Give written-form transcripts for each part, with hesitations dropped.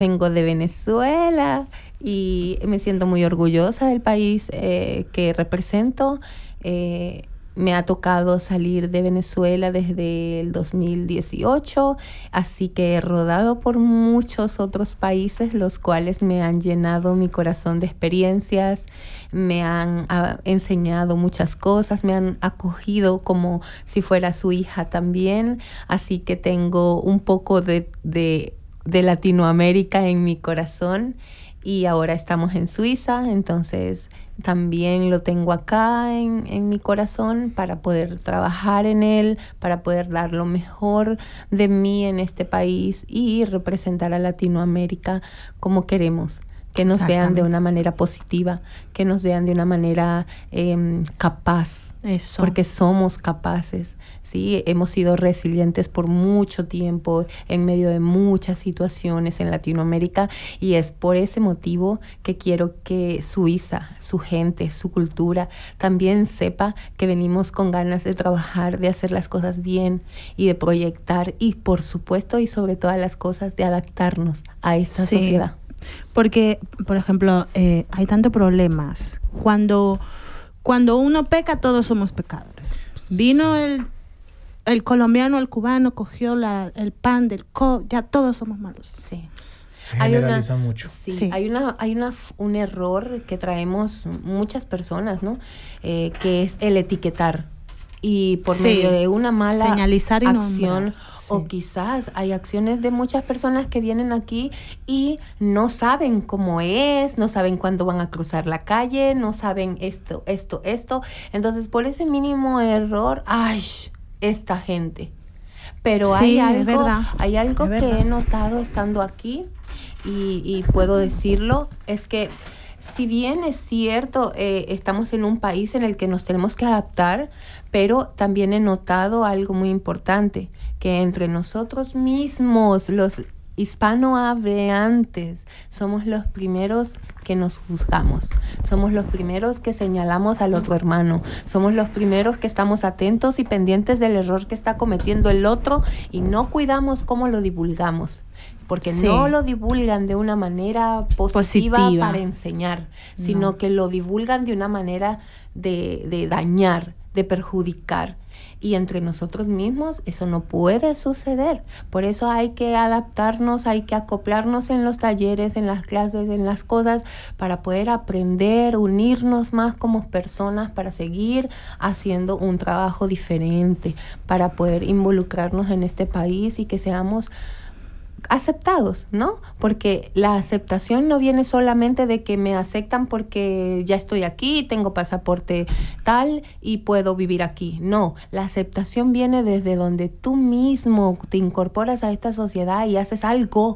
Vengo de Venezuela y me siento muy orgullosa del país que represento. Me ha tocado salir de Venezuela desde el 2018, así que he rodado por muchos otros países, los cuales me han llenado mi corazón de experiencias, me han enseñado muchas cosas, me han acogido como si fuera su hija también, así que tengo un poco de Latinoamérica en mi corazón y ahora estamos en Suiza, entonces también lo tengo acá en mi corazón para poder trabajar en él, para poder dar lo mejor de mí en este país y representar a Latinoamérica como queremos. Que nos vean de una manera positiva, que nos vean de una manera capaz, Eso. porque somos capaces, ¿sí? Hemos sido resilientes por mucho tiempo en medio de muchas situaciones en Latinoamérica y es por ese motivo que quiero que Suiza, su gente, su cultura, también sepa que venimos con ganas de trabajar, de hacer las cosas bien y de proyectar y por supuesto y sobre todas las cosas de adaptarnos a esta sociedad. Porque, por ejemplo, hay tantos problemas. Cuando uno peca, todos somos pecadores. Vino el colombiano, el cubano, cogió el pan del ya todos somos malos. Sí. Se generaliza mucho. Sí. Hay un error que traemos muchas personas, ¿no? Que es el etiquetar. Y por medio de una mala señalizar y acción, o quizás hay acciones de muchas personas que vienen aquí y no saben cómo es, no saben cuándo van a cruzar la calle, no saben esto. Entonces, por ese mínimo error, ¡ay! Esta gente. Pero hay algo que he notado estando aquí y puedo decirlo, es que si bien es cierto, estamos en un país en el que nos tenemos que adaptar, pero también he notado algo muy importante, que entre nosotros mismos, los hispanohablantes, somos los primeros que nos juzgamos, somos los primeros que señalamos al otro hermano, somos los primeros que estamos atentos y pendientes del error que está cometiendo el otro y no cuidamos cómo lo divulgamos. Porque no lo divulgan de una manera positiva para enseñar, sino que lo divulgan de una manera de dañar, de perjudicar. Y entre nosotros mismos eso no puede suceder. Por eso hay que adaptarnos, hay que acoplarnos en los talleres, en las clases, en las cosas, para poder aprender, unirnos más como personas, para seguir haciendo un trabajo diferente, para poder involucrarnos en este país y que seamos aceptados, ¿no? Porque la aceptación no viene solamente de que me aceptan porque ya estoy aquí, tengo pasaporte tal y puedo vivir aquí. No, la aceptación viene desde donde tú mismo te incorporas a esta sociedad y haces algo,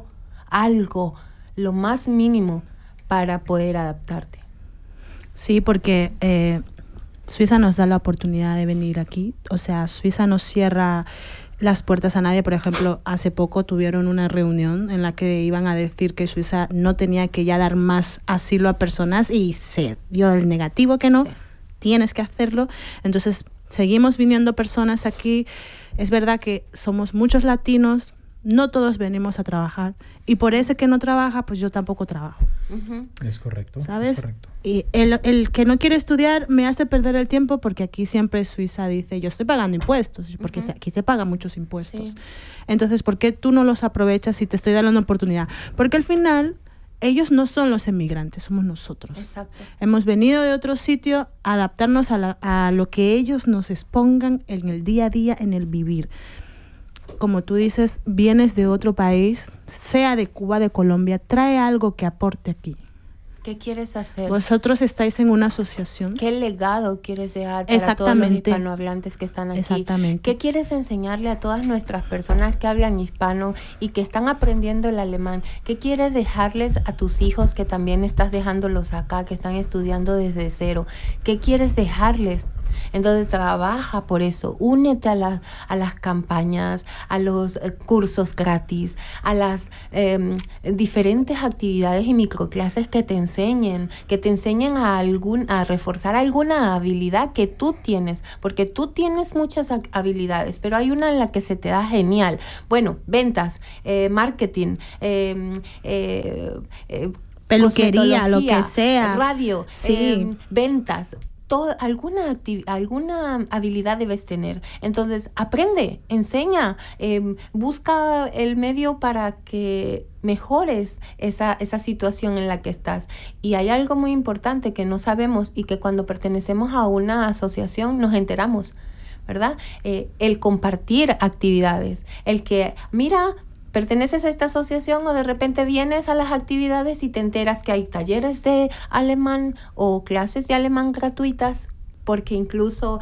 lo más mínimo para poder adaptarte. Sí, porque Suiza nos da la oportunidad de venir aquí. O sea, Suiza nos cierra las puertas a nadie. Por ejemplo, hace poco tuvieron una reunión en la que iban a decir que Suiza no tenía que ya dar más asilo a personas y se dio el negativo que no, tienes que hacerlo. Entonces, seguimos viniendo personas aquí. Es verdad que somos muchos latinos, no todos venimos a trabajar y por ese que no trabaja, pues yo tampoco trabajo. Uh-huh. Es correcto. ¿Sabes? Es correcto. Y el que no quiere estudiar me hace perder el tiempo porque aquí siempre Suiza dice, yo estoy pagando impuestos, porque aquí se pagan muchos impuestos. Sí. Entonces, ¿por qué tú no los aprovechas si te estoy dando una oportunidad? Porque al final ellos no son los emigrantes, somos nosotros. Exacto. Hemos venido de otro sitio a adaptarnos a lo que ellos nos expongan en el día a día, en el vivir. Como tú dices, vienes de otro país, sea de Cuba, de Colombia, trae algo que aporte aquí. ¿Qué quieres hacer? Vosotros estáis en una asociación. ¿Qué legado quieres dejar para todos los hispanohablantes que están aquí? Exactamente. ¿Qué quieres enseñarle a todas nuestras personas que hablan hispano y que están aprendiendo el alemán? ¿Qué quieres dejarles a tus hijos que también estás dejándolos acá, que están estudiando desde cero? ¿Qué quieres dejarles Entonces trabaja por eso, únete a las campañas, a los cursos gratis, a las diferentes actividades y microclases que te enseñen a reforzar alguna habilidad que tú tienes, porque tú tienes muchas habilidades, pero hay una en la que se te da genial. Bueno, ventas, marketing, peluquería, lo que sea, radio, sí. Ventas. Alguna habilidad debes tener. Entonces, aprende, enseña, busca el medio para que mejores esa situación en la que estás. Y hay algo muy importante que no sabemos y que cuando pertenecemos a una asociación nos enteramos, ¿verdad? El compartir actividades, el que, mira, perteneces a esta asociación o de repente vienes a las actividades y te enteras que hay talleres de alemán o clases de alemán gratuitas, porque incluso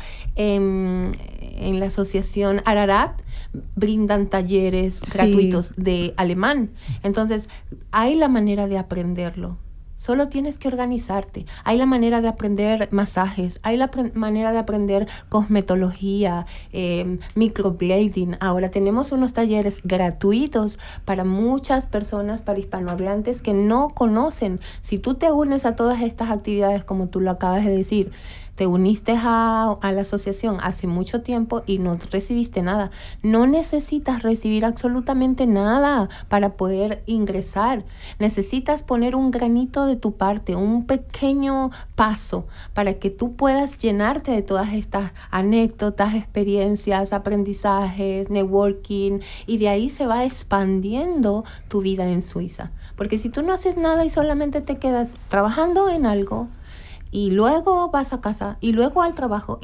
en la asociación Ararat brindan talleres gratuitos de alemán. Entonces, hay la manera de aprenderlo. Solo tienes que organizarte. Hay la manera de aprender masajes, hay la manera de aprender cosmetología, microblading. Ahora tenemos unos talleres gratuitos para muchas personas, para hispanohablantes que no conocen. Si tú te unes a todas estas actividades, como tú lo acabas de decir, te uniste a la asociación hace mucho tiempo y no recibiste nada. No necesitas recibir absolutamente nada para poder ingresar. Necesitas poner un granito de tu parte, un pequeño paso para que tú puedas llenarte de todas estas anécdotas, experiencias, aprendizajes, networking, y de ahí se va expandiendo tu vida en Suiza. Porque si tú no haces nada y solamente te quedas trabajando en algo, y luego vas a casa, y luego al trabajo,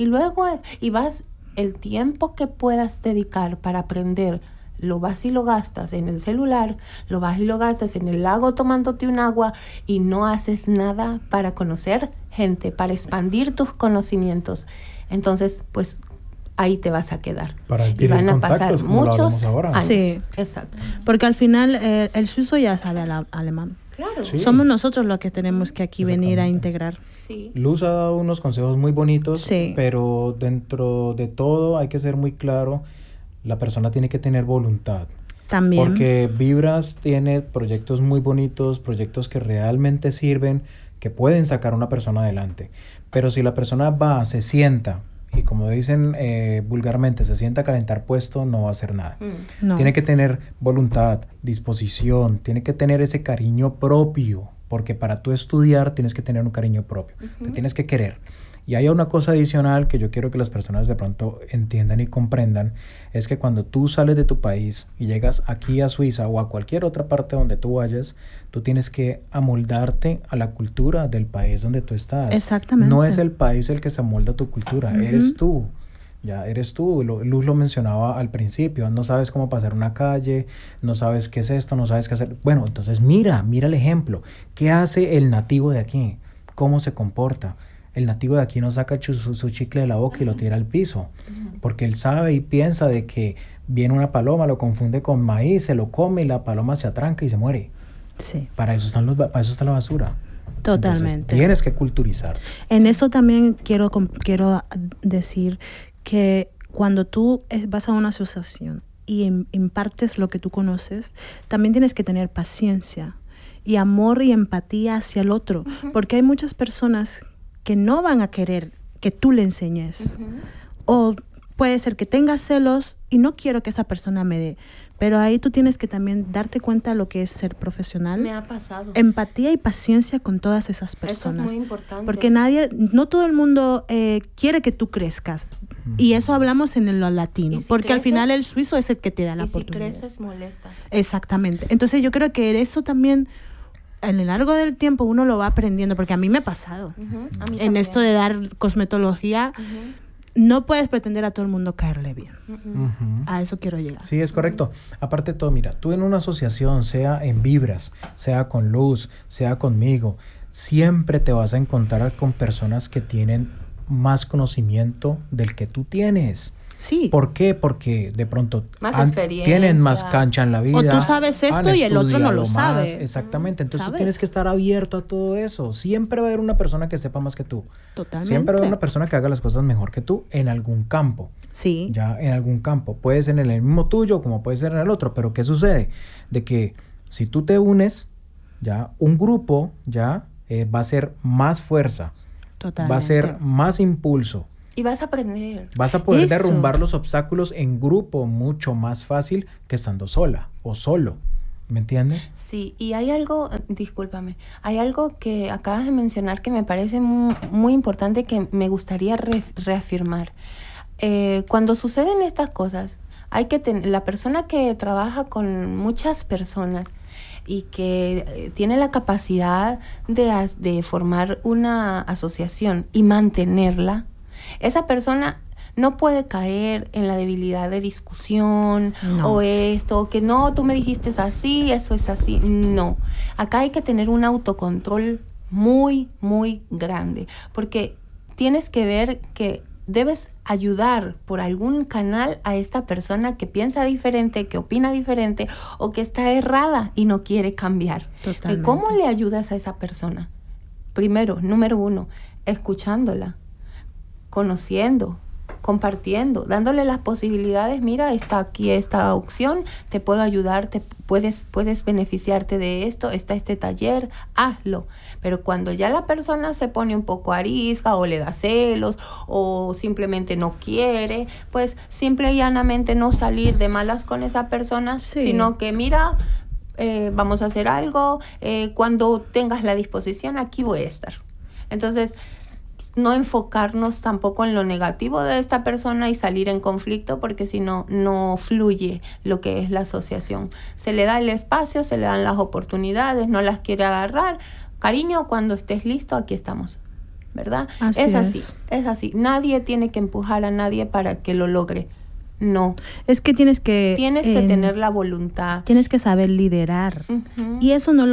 y vas, el tiempo que puedas dedicar para aprender, lo vas y lo gastas en el celular, lo vas y lo gastas en el lago tomándote un agua, y no haces nada para conocer gente, para expandir tus conocimientos. Entonces, pues, ahí te vas a quedar. Y van a pasar muchos años. Sí, exacto. Porque al final el suizo ya sabe alemán. Claro. Sí. Somos nosotros los que tenemos que aquí venir a integrar. Sí. Luz ha dado unos consejos muy bonitos, Sí. pero dentro de todo hay que ser muy claro, la persona tiene que tener voluntad. También. Porque Vibras tiene proyectos muy bonitos, proyectos que realmente sirven, que pueden sacar a una persona adelante. Pero si la persona va, se sienta, y como dicen vulgarmente, se sienta a calentar puesto, no va a hacer nada. No. Tiene que tener voluntad, disposición, tiene que tener ese cariño propio, porque para tú estudiar tienes que tener un cariño propio, te tienes que querer. Y hay una cosa adicional que yo quiero que las personas de pronto entiendan y comprendan, es que cuando tú sales de tu país y llegas aquí a Suiza o a cualquier otra parte donde tú vayas, tú tienes que amoldarte a la cultura del país donde tú estás. Exactamente. No es el país el que se amolda a tu cultura, eres tú. Ya eres tú. Luz lo mencionaba al principio, no sabes cómo pasar una calle, no sabes qué es esto, no sabes qué hacer. Bueno, entonces mira el ejemplo. ¿Qué hace el nativo de aquí? ¿Cómo se comporta? El nativo de aquí no saca su chicle de la boca y lo tira al piso, porque él sabe y piensa de que viene una paloma, lo confunde con maíz, se lo come y la paloma se atranca y se muere. Sí. Para eso está la basura. Totalmente. Entonces, tienes que culturizar. En eso también quiero decir que cuando tú vas a una asociación y impartes lo que tú conoces, también tienes que tener paciencia y amor y empatía hacia el otro, porque hay muchas personas que no van a querer que tú le enseñes. O puede ser que tengas celos y no quiero que esa persona me dé. Pero ahí tú tienes que también darte cuenta de lo que es ser profesional. Me ha pasado. Empatía y paciencia con todas esas personas. Eso es muy importante. Porque no todo el mundo quiere que tú crezcas. Y eso hablamos en lo latino. Si porque creces, al final el suizo es el que te da la oportunidad. Y si creces, molestas. Exactamente. Entonces yo creo que eso también, en el largo del tiempo, uno lo va aprendiendo. Porque a mí me ha pasado. A mí en también. esto de dar cosmetología, no puedes pretender a todo el mundo caerle bien. A eso quiero llegar. Sí, es correcto. Aparte de todo, mira, tú en una asociación, sea en Vibras, sea con Luz, sea conmigo, siempre te vas a encontrar con personas que tienen más conocimiento del que tú tienes. Sí. ¿Por qué? Porque de pronto Más experiencia. tienen más cancha en la vida. O tú sabes esto han y el otro no lo estudiado más. sabe. Exactamente. Entonces tú ¿Sabes? tienes que estar abierto a todo eso. Siempre va a haber una persona que sepa más que tú. Totalmente. Siempre va a haber una persona que haga las cosas mejor que tú en algún campo. Sí. Ya en algún campo. Puede ser en el mismo tuyo como puede ser en el otro. Pero ¿qué sucede? De que si tú te unes, ya un grupo ya va a ser más fuerza. Totalmente. Va a ser más impulso. Y vas a aprender. Vas a poder Eso. derrumbar los obstáculos en grupo mucho más fácil que estando sola o solo. ¿Me entiendes? Sí, y hay algo, discúlpame, hay algo que acabas de mencionar que me parece muy importante que me gustaría reafirmar. Cuando suceden estas cosas, hay que la persona que trabaja con muchas personas y que tiene la capacidad de formar una asociación y mantenerla, esa persona no puede caer en la debilidad de discusión o esto, que no, tú me dijiste así, eso es así. No, acá hay que tener un autocontrol muy, muy grande, porque tienes que ver que debes ayudar por algún canal a esta persona que piensa diferente, que opina diferente o que está errada y no quiere cambiar. Totalmente. ¿Cómo le ayudas a esa persona? Primero, número 1, escuchándola, conociendo, compartiendo, dándole las posibilidades. Mira, está aquí esta opción, te puedo ayudar, puedes beneficiarte de esto, está este taller, hazlo. Pero cuando ya la persona se pone un poco arisca o le da celos o simplemente no quiere, pues simple y llanamente no salir de malas con esa persona, Sí. sino que mira, vamos a hacer algo, cuando tengas la disposición aquí voy a estar. Entonces, no enfocarnos tampoco en lo negativo de esta persona y salir en conflicto, porque si no, no fluye lo que es la asociación. Se le da el espacio, se le dan las oportunidades, no las quiere agarrar. Cariño, cuando estés listo, aquí estamos, ¿verdad? Así es así, es. es así. Nadie tiene que empujar a nadie para que lo logre. No. Es que tienes que tener la voluntad. Tienes que saber liderar. Ujú. Y eso no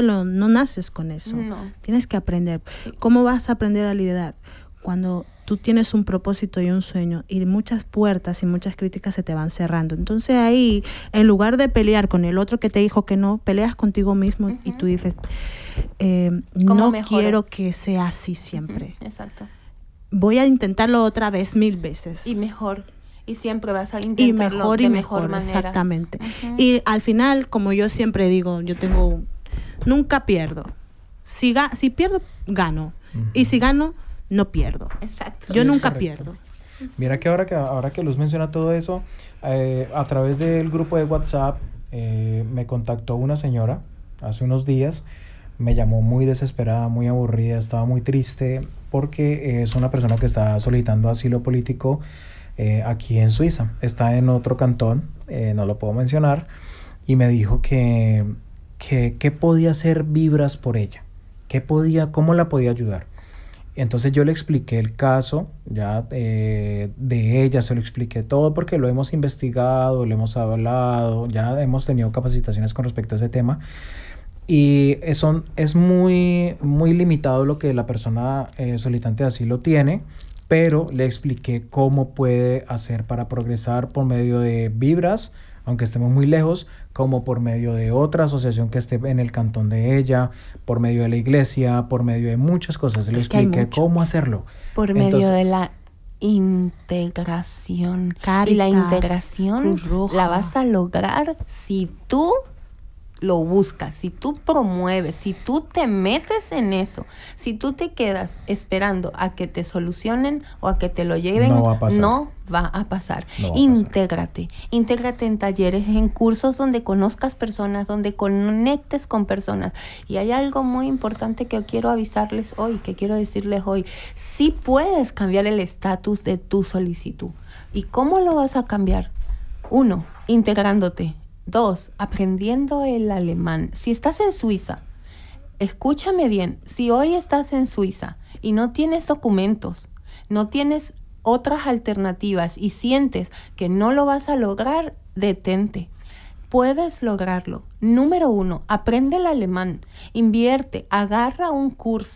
naces con eso. No. Tienes que aprender. Sí. ¿Cómo vas a aprender a liderar? Cuando tú tienes un propósito y un sueño y muchas puertas y muchas críticas se te van cerrando. Entonces ahí, en lugar de pelear con el otro que te dijo que no, peleas contigo mismo. Ujú. Y tú dices, ¿Cómo no mejoro? quiero que sea así siempre. Ujú, exacto. Voy a intentarlo otra vez 1000 veces. Y mejor. Y siempre vas a Y intentarlo mejor de y mejor mejor, manera. exactamente. Ujú. Y al final, como yo siempre digo, nunca pierdo. Si pierdo, gano. Ujú. Y si gano, no pierdo. Exacto. Yo es nunca correcto. pierdo. Mira que ahora que Luz menciona todo eso, a través del grupo de WhatsApp me contactó una señora hace unos días, me llamó muy desesperada, muy aburrida, estaba muy triste porque es una persona que está solicitando asilo político aquí en Suiza, está en otro cantón, no lo puedo mencionar, y me dijo que podía hacer vibras por ella, cómo la podía ayudar. Entonces yo le expliqué el caso ya de ella, se lo expliqué todo porque lo hemos investigado, lo hemos hablado, ya hemos tenido capacitaciones con respecto a ese tema y es muy, muy limitado lo que la persona solicitante de asilo tiene, pero le expliqué cómo puede hacer para progresar por medio de vibras, aunque estemos muy lejos, como por medio de otra asociación que esté en el cantón de ella, por medio de la iglesia, por medio de muchas cosas. Le Es que hay expliqué mucho. cómo hacerlo. Por medio Entonces, de la integración. Cáritas, y la integración Cruz Roja. la vas a lograr si tú lo buscas, si tú promueves, si tú te metes en eso, si tú te quedas esperando a que te solucionen o a que te lo lleven, No va a pasar. no va a pasar. No va a Intégrate en talleres, en cursos donde conozcas personas, donde conectes con personas. Y hay algo muy importante que quiero avisarles hoy, que quiero decirles hoy. Sí puedes cambiar el estatus de tu solicitud. ¿Y cómo lo vas a cambiar? 1, integrándote. 2, aprendiendo el alemán. Si estás en Suiza, escúchame bien, si hoy estás en Suiza y no tienes documentos, no tienes otras alternativas y sientes que no lo vas a lograr, detente. Puedes lograrlo. Número 1, aprende el alemán, invierte, agarra un curso,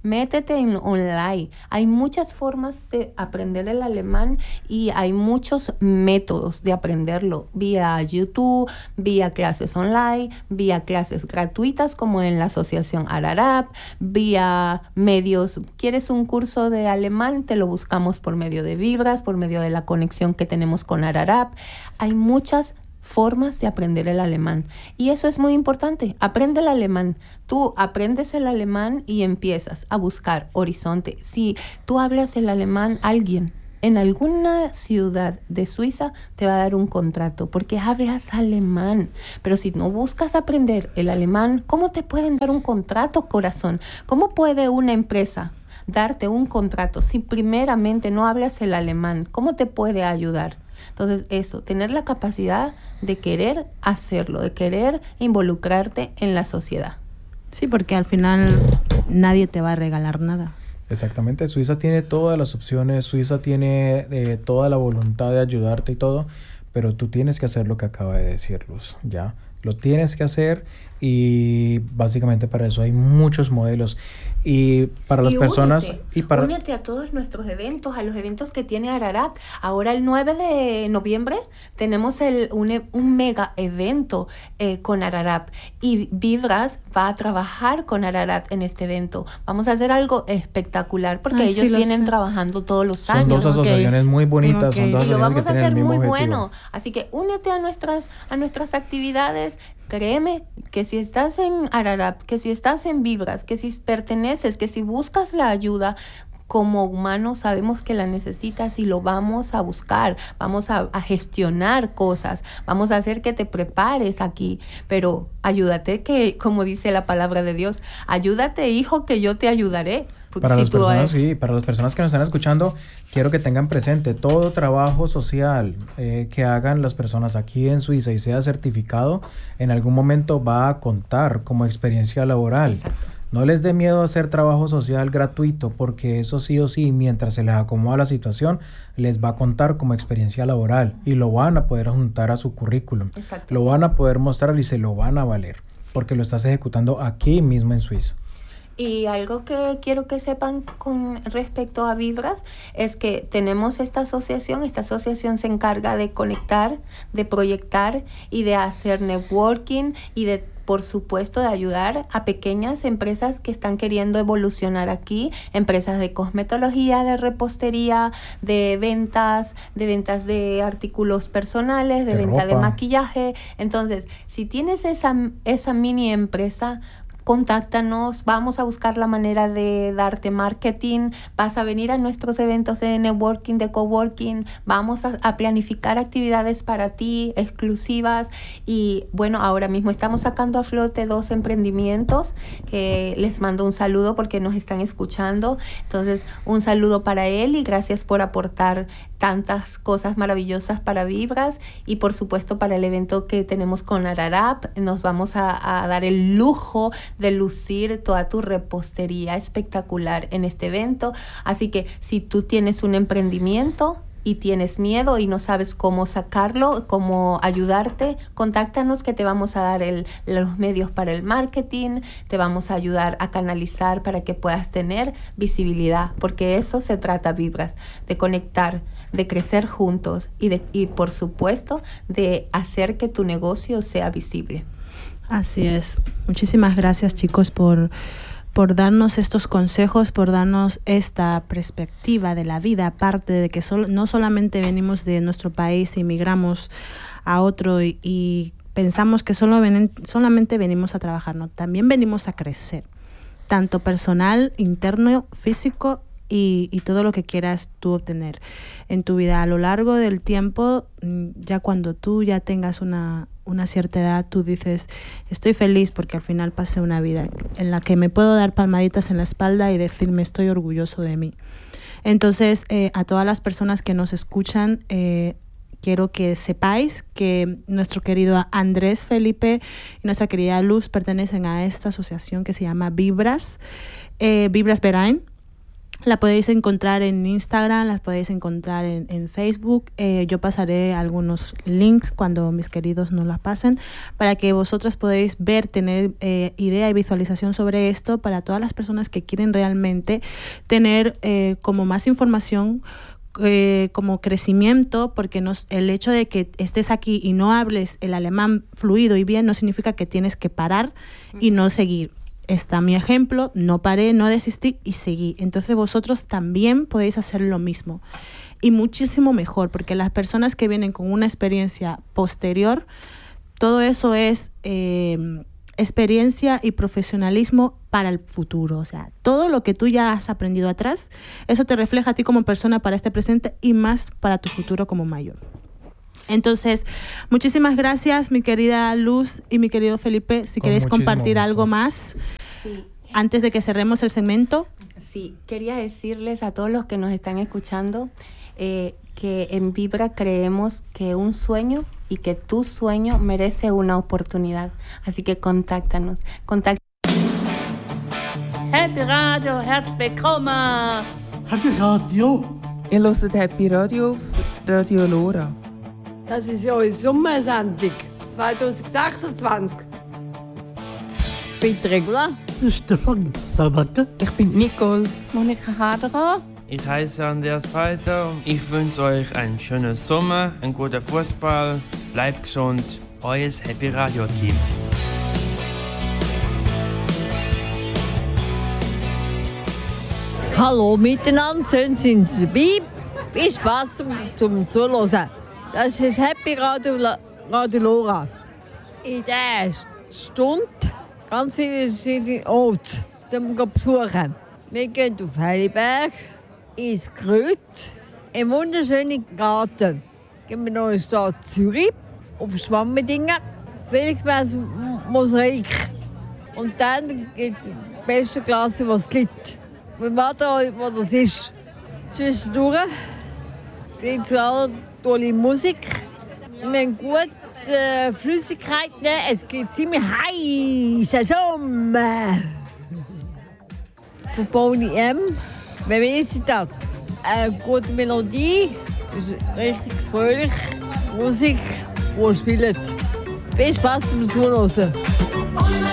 métete en online. Hay muchas formas de aprender el alemán y hay muchos métodos de aprenderlo, vía YouTube, vía clases online, vía clases gratuitas como en la Asociación Ararap, vía medios. ¿Quieres un curso de alemán? Te lo buscamos por medio de Vibras, por medio de la conexión que tenemos con Ararap. Hay muchas formas de aprender el alemán y eso es muy importante. Aprende el alemán. Tú aprendes el alemán y empiezas a buscar horizonte. Si tú hablas el alemán, alguien en alguna ciudad de Suiza te va a dar un contrato porque hablas alemán. Pero si no buscas aprender el alemán, ¿cómo te pueden dar un contrato, corazón? ¿Cómo puede una empresa darte un contrato si primeramente no hablas el alemán? ¿Cómo te puede ayudar? Entonces eso, tener la capacidad de querer hacerlo, de querer involucrarte en la sociedad. Sí, porque al final nadie te va a regalar nada. Exactamente, Suiza tiene todas las opciones, Suiza tiene toda la voluntad de ayudarte y todo, pero tú tienes que hacer lo que acaba de decir Luz, ¿ya? Lo tienes que hacer y básicamente para eso hay muchos modelos. Y para las personas... Únete a todos nuestros eventos, a los eventos que tiene Ararat. Ahora el 9 de noviembre tenemos un mega evento con Ararat. Y Vibras va a trabajar con Ararat en este evento. Vamos a hacer algo espectacular porque ellos vienen trabajando todos los años. Son dos asociaciones muy bonitas. Son dos y lo vamos a hacer muy objetivo. bueno. Así que únete a nuestras actividades. Créeme que si estás en Ararap, que si estás en Vibras, que si perteneces, que si buscas la ayuda, como humanos sabemos que la necesitas y lo vamos a buscar, vamos a gestionar cosas, vamos a hacer que te prepares aquí, pero ayúdate que, como dice la palabra de Dios, ayúdate, hijo, que yo te ayudaré. Para las personas, sí, para las personas que nos están escuchando, quiero que tengan presente todo trabajo social que hagan las personas aquí en Suiza y sea certificado, en algún momento va a contar como experiencia laboral. Exacto. No les dé miedo hacer trabajo social gratuito, porque eso sí o sí, mientras se les acomoda la situación, les va a contar como experiencia laboral y lo van a poder juntar a su currículum. Exacto. Lo van a poder mostrar y se lo van a valer, porque lo estás ejecutando aquí mismo en Suiza. Y algo que quiero que sepan con respecto a Vibras es que tenemos esta asociación se encarga de conectar, de proyectar y de hacer networking y de, por supuesto, de ayudar a pequeñas empresas que están queriendo evolucionar aquí, empresas de cosmetología, de repostería, de ventas de artículos personales, de venta de maquillaje. Entonces, si tienes esa mini empresa, contáctanos, vamos a buscar la manera de darte marketing, vas a venir a nuestros eventos de networking, de coworking, vamos a planificar actividades para ti exclusivas y bueno, ahora mismo estamos sacando a flote 2 emprendimientos que les mando un saludo porque nos están escuchando, entonces un saludo para él y gracias por aportar tantas cosas maravillosas para Vibras y por supuesto para el evento que tenemos con Ararap, nos vamos a dar el lujo de lucir toda tu repostería espectacular en este evento. Así que si tú tienes un emprendimiento y tienes miedo y no sabes cómo sacarlo, cómo ayudarte, contáctanos que te vamos a dar los medios para el marketing, te vamos a ayudar a canalizar para que puedas tener visibilidad, porque eso se trata Vibras, de conectar, de crecer juntos y por supuesto de hacer que tu negocio sea visible. Así es. Muchísimas gracias, chicos, por darnos estos consejos, por darnos esta perspectiva de la vida, aparte de que no solamente venimos de nuestro país, emigramos a otro y pensamos que solamente venimos a trabajar, no, también venimos a crecer, tanto personal, interno, físico y todo lo que quieras tú obtener en tu vida. A lo largo del tiempo, ya cuando tú ya tengas una cierta edad, tú dices, estoy feliz porque al final pasé una vida en la que me puedo dar palmaditas en la espalda y decirme estoy orgulloso de mí. Entonces, a todas las personas que nos escuchan, quiero que sepáis que nuestro querido Andrés Felipe y nuestra querida Luz pertenecen a esta asociación que se llama Vibras, Vibras Verein. La podéis encontrar en Instagram, las podéis encontrar en Facebook. Yo pasaré algunos links cuando mis queridos nos las pasen para que vosotras podáis ver, tener idea y visualización sobre esto para todas las personas que quieren realmente tener como más información, como crecimiento, porque el hecho de que estés aquí y no hables el alemán fluido y bien no significa que tienes que parar y no seguir. Está mi ejemplo, no paré, no desistí y seguí. Entonces vosotros también podéis hacer lo mismo y muchísimo mejor, porque las personas que vienen con una experiencia posterior, todo eso es experiencia y profesionalismo para el futuro. O sea, todo lo que tú ya has aprendido atrás, eso te refleja a ti como persona para este presente y más para tu futuro como mayor. Entonces, muchísimas gracias, mi querida Luz y mi querido Felipe. Si queréis compartir algo más antes de que cerremos el segmento. Sí, quería decirles a todos los que nos están escuchando que en Vibra creemos que un sueño y que tu sueño merece una oportunidad. Así que contáctanos. Happy Radio, herzlich willkommen. Happy Radio. Ihr hört Happy Radio, Radio Lora. Das ist ja eine Sommersendung 2026. Bitte, Regula. Stefan Salvatore. Ich bin Nicole. Monika Haderer. Ich heiße Andreas Falter. Ich wünsche euch einen schönen Sommer, einen guten Fußball. Bleibt gesund. Euer Happy Radio Team. Hallo miteinander, schön sind Sie dabei. Viel Spaß zum Zuhören. Das ist Happy Radio, Radio Lora. In dieser Stunde ganz viele verschiedene Orte, die wir besuchen. Wir gehen auf Heidelberg, ins Grüt, einen wunderschönen Garten. Gehen wir noch in die Stadt Zürich, auf Schwammendingen, Felixbergs Mosaik. Und dann geht die beste Klasse, was es gibt. Wir warten, wo das ist. Zwischendurch gibt es auch tolle Musik. Wir haben gute Flüssigkeiten. Es gibt ziemlich heißen Sommer. Von Boney M. Wer will Zitat? Eine gute Melodie, richtig fröhlich, Musik, die spielt. Viel Spaß zum Zuhören.